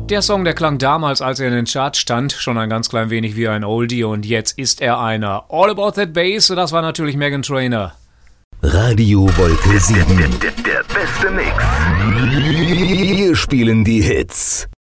Der Song, der klang damals, als er in den Charts stand, schon ein ganz klein wenig wie ein Oldie und jetzt ist er einer. All About That Bass, das war natürlich Meghan Trainor. Radio Wolke 7. Der beste Mix. Wir spielen die Hits.